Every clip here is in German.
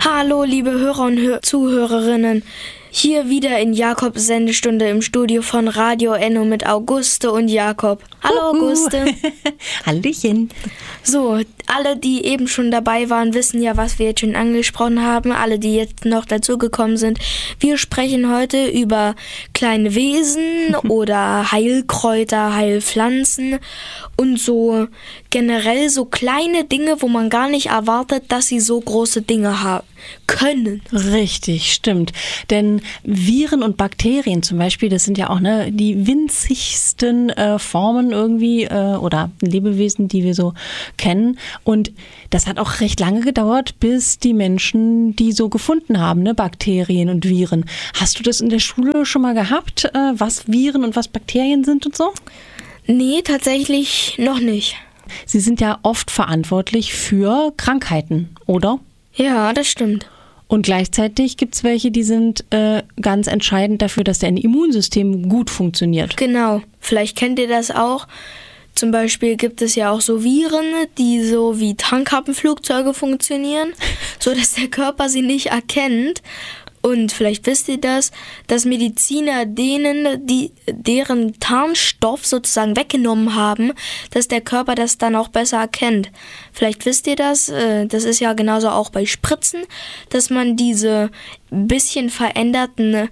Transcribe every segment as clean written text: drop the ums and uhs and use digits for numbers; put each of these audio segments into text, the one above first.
Hallo, liebe Hörer und Zuhörerinnen. Hier wieder in Jakobs Sendestunde im Studio von Radio Enno mit Auguste und Jakob. Hallo Auguste. Hallöchen. So, alle, die eben schon dabei waren, wissen ja, was wir jetzt schon angesprochen haben. Alle, die jetzt noch dazugekommen sind. Wir sprechen heute über kleine Wesen oder Heilkräuter, Heilpflanzen und so generell so kleine Dinge, wo man gar nicht erwartet, dass sie so große Dinge haben können. Richtig, stimmt. Denn Viren und Bakterien zum Beispiel, das sind ja auch die winzigsten Formen irgendwie oder Lebewesen, die wir so kennen. Und das hat auch recht lange gedauert, bis die Menschen die so gefunden haben, Bakterien und Viren. Hast du das in der Schule schon mal gehabt, was Viren und was Bakterien sind und so? Nee, tatsächlich noch nicht. Sie sind ja oft verantwortlich für Krankheiten, oder? Ja, das stimmt. Und gleichzeitig gibt es welche, die sind ganz entscheidend dafür, dass dein Immunsystem gut funktioniert. Genau, vielleicht kennt ihr das auch. Zum Beispiel gibt es ja auch so Viren, die so wie Tankappenflugzeuge funktionieren, so dass der Körper sie nicht erkennt. Und vielleicht wisst ihr das, dass Mediziner deren Tarnstoff sozusagen weggenommen haben, dass der Körper das dann auch besser erkennt. Vielleicht wisst ihr das, das ist ja genauso auch bei Spritzen, dass man diese bisschen veränderten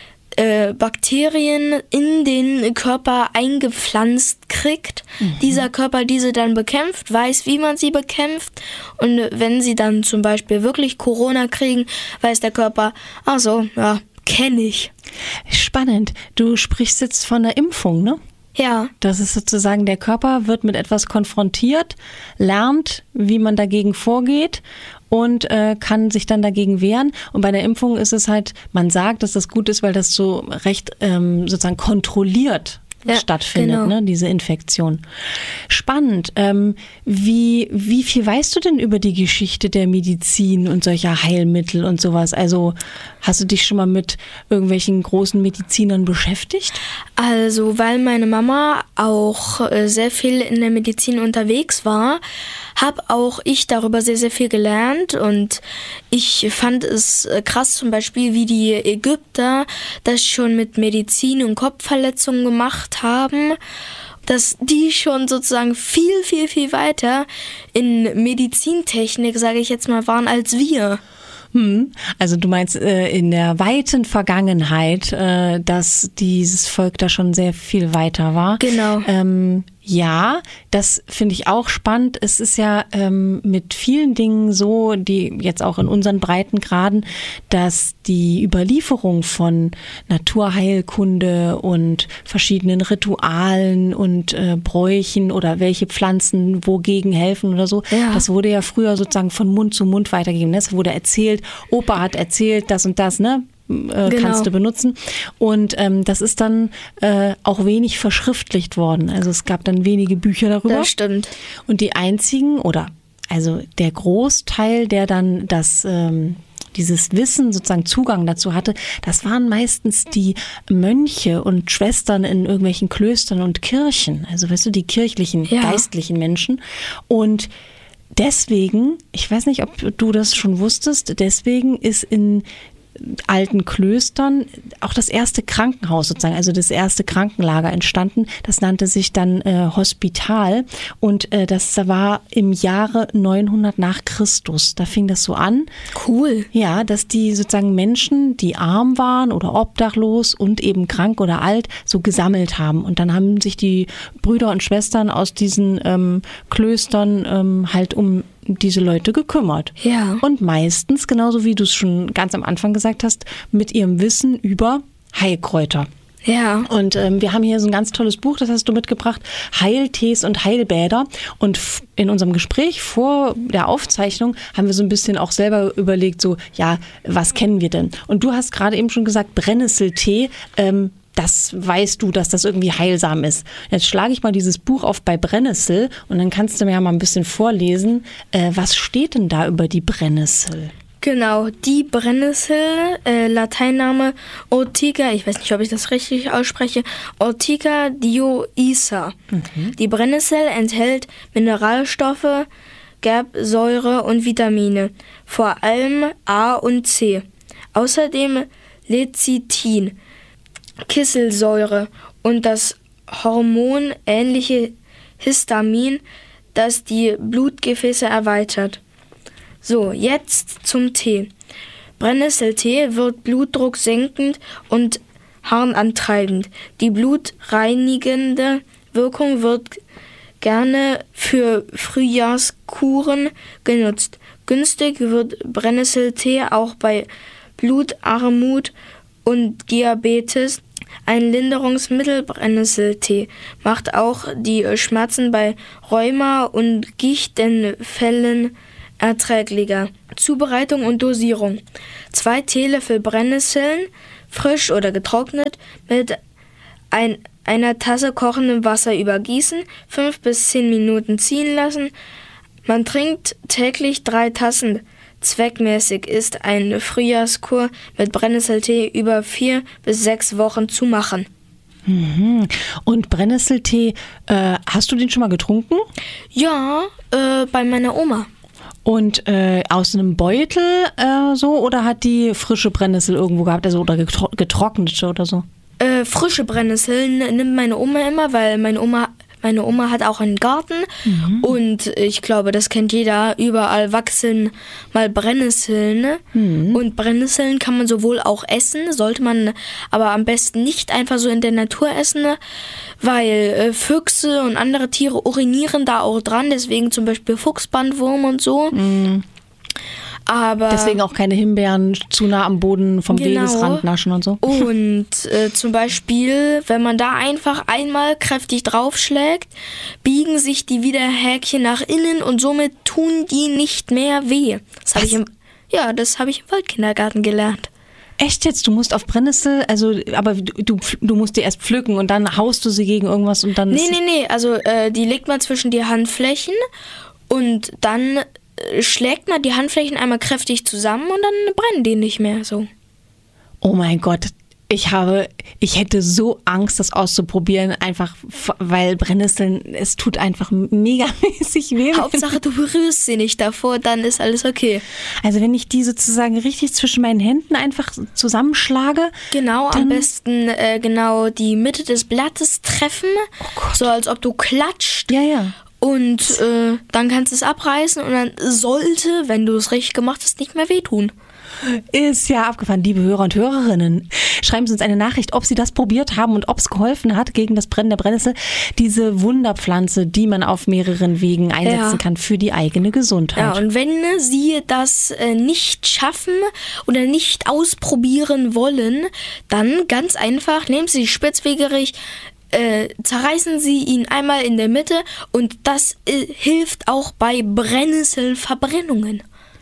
Bakterien in den Körper eingepflanzt kriegt. Dieser Körper diese dann bekämpft, weiß, wie man sie bekämpft. Und wenn sie dann zum Beispiel wirklich Corona kriegen, weiß der Körper, ach so, ja, kenne ich. Spannend. Du sprichst jetzt von der Impfung, ne? Ja. Das ist sozusagen, der Körper wird mit etwas konfrontiert, lernt, wie man dagegen vorgeht und kann sich dann dagegen wehren. Und bei der Impfung ist es halt, man sagt, dass das gut ist, weil das so recht sozusagen kontrolliert stattfindet, genau. Diese Infektion. Spannend. Wie viel weißt du denn über die Geschichte der Medizin und solcher Heilmittel und sowas? Also hast du dich schon mal mit irgendwelchen großen Medizinern beschäftigt? Also, weil meine Mama auch sehr viel in der Medizin unterwegs war, habe auch ich darüber sehr, sehr viel gelernt und ich fand es krass zum Beispiel, wie die Ägypter das schon mit Medizin und Kopfverletzungen gemacht haben, dass die schon sozusagen viel, viel, viel weiter in Medizintechnik, sage ich jetzt mal, waren als wir. Also du meinst in der weiten Vergangenheit, dass dieses Volk da schon sehr viel weiter war. Genau. Ja, das finde ich auch spannend. Es ist ja mit vielen Dingen so, die jetzt auch in unseren Breitengraden, dass die Überlieferung von Naturheilkunde und verschiedenen Ritualen und Bräuchen oder welche Pflanzen wogegen helfen oder so, das wurde ja früher sozusagen von Mund zu Mund weitergegeben. Es wurde erzählt, Opa hat erzählt, das und das, kannst du benutzen. Und das ist dann auch wenig verschriftlicht worden. Also es gab dann wenige Bücher darüber. Das stimmt. Und die einzigen also der Großteil, der dann dieses Wissen, sozusagen Zugang dazu hatte, das waren meistens die Mönche und Schwestern in irgendwelchen Klöstern und Kirchen. Also weißt du, die kirchlichen, geistlichen Menschen. Und deswegen, ich weiß nicht, ob du das schon wusstest, deswegen ist in alten Klöstern auch das erste Krankenhaus sozusagen, also das erste Krankenlager entstanden. Das nannte sich dann Hospital und das war im Jahre 900 nach Christus. Da fing das so an. Cool. Ja, dass die sozusagen Menschen, die arm waren oder obdachlos und eben krank oder alt, so gesammelt haben. Und dann haben sich die Brüder und Schwestern aus diesen Klöstern halt um diese Leute gekümmert. Ja. Und meistens, genauso wie du es schon ganz am Anfang gesagt hast, mit ihrem Wissen über Heilkräuter. Ja. Und wir haben hier so ein ganz tolles Buch, das hast du mitgebracht, Heiltees und Heilbäder. Und in unserem Gespräch vor der Aufzeichnung haben wir so ein bisschen auch selber überlegt, so, ja, was kennen wir denn? Und du hast gerade eben schon gesagt, Brennnesseltee, das weißt du, dass das irgendwie heilsam ist. Jetzt schlage ich mal dieses Buch auf bei Brennnessel und dann kannst du mir ja mal ein bisschen vorlesen. Was steht denn da über die Brennnessel? Genau, die Brennnessel, Lateinname Ortiga, ich weiß nicht, ob ich das richtig ausspreche, Ortiga dioica. Die Brennnessel enthält Mineralstoffe, Gerbsäure und Vitamine, vor allem A und C. Außerdem Lecithin, Kieselsäure und das hormonähnliche Histamin, das die Blutgefäße erweitert. So, jetzt zum Tee. Brennnesseltee wird Blutdruck senkend und harnantreibend. Die blutreinigende Wirkung wird gerne für Frühjahrskuren genutzt. Günstig wird Brennnesseltee auch bei Blutarmut und Diabetes. Ein Linderungsmittel Brennnesseltee macht auch die Schmerzen bei Rheuma und Gichtenfällen erträglicher. Zubereitung und Dosierung. 2 Teelöffel Brennnesseln, frisch oder getrocknet, mit einer Tasse kochendem Wasser übergießen, 5 bis 10 Minuten ziehen lassen. Man trinkt täglich 3 Tassen. Zweckmäßig ist eine Frühjahrskur mit Brennnesseltee über 4 bis 6 Wochen zu machen. Und Brennnesseltee, hast du den schon mal getrunken? Ja, bei meiner Oma. Und aus einem Beutel so, oder hat die frische Brennnessel irgendwo gehabt, also oder getrocknete oder so? Frische Brennnesseln nimmt meine Oma immer, weil meine Oma hat auch einen Garten und ich glaube, das kennt jeder, überall wachsen mal Brennnesseln und Brennnesseln kann man sowohl auch essen, sollte man aber am besten nicht einfach so in der Natur essen, weil Füchse und andere Tiere urinieren da auch dran, deswegen zum Beispiel Fuchsbandwurm und so. Aber deswegen auch keine Himbeeren zu nah am Boden vom Wegesrand naschen und so. Und zum Beispiel, wenn man da einfach einmal kräftig draufschlägt, biegen sich die Widerhäkchen nach innen und somit tun die nicht mehr weh. Das habe ich im Waldkindergarten gelernt. Echt jetzt? Du musst auf Brennnessel, aber du musst die erst pflücken und dann haust du sie gegen irgendwas und dann... Nee, also die legt man zwischen die Handflächen und dann schlägt man die Handflächen einmal kräftig zusammen und dann brennen die nicht mehr so. Oh mein Gott, ich hätte so Angst, das auszuprobieren, einfach weil Brennnesseln, es tut einfach megamäßig weh. Hauptsache, du berührst sie nicht davor, dann ist alles okay. Also wenn ich die sozusagen richtig zwischen meinen Händen einfach zusammenschlage. Genau, am besten genau die Mitte des Blattes treffen, so als ob du klatscht. Ja. Und dann kannst du es abreißen und dann sollte, wenn du es richtig gemacht hast, nicht mehr wehtun. Ist ja abgefahren, liebe Hörer und Hörerinnen. Schreiben Sie uns eine Nachricht, ob Sie das probiert haben und ob es geholfen hat gegen das Brennen der Brennnessel. Diese Wunderpflanze, die man auf mehreren Wegen einsetzen kann für die eigene Gesundheit. Ja, und wenn Sie das nicht schaffen oder nicht ausprobieren wollen, dann ganz einfach, nehmen Sie Spitzwegerich, zerreißen Sie ihn einmal in der Mitte und das hilft auch bei Brennnesselverbrennungen.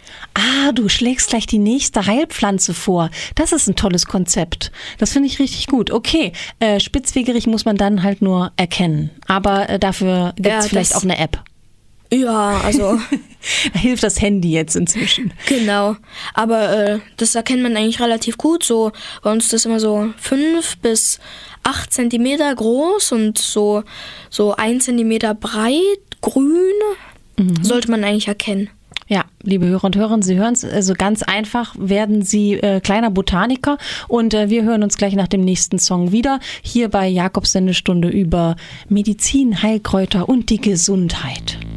Du schlägst gleich die nächste Heilpflanze vor. Das ist ein tolles Konzept. Das finde ich richtig gut. Okay, Spitzwegerich muss man dann halt nur erkennen. Aber dafür gibt es vielleicht auch eine App. Ja, also... Da hilft das Handy jetzt inzwischen. Genau, aber das erkennt man eigentlich relativ gut. So bei uns ist das immer so 5 bis 8 Zentimeter groß und so 1 Zentimeter breit, grün, sollte man eigentlich erkennen. Ja, liebe Hörer und Hörerinnen, Sie hören es, also ganz einfach werden Sie kleiner Botaniker und wir hören uns gleich nach dem nächsten Song wieder, hier bei Jakobs Sendestunde über Medizin, Heilkräuter und die Gesundheit.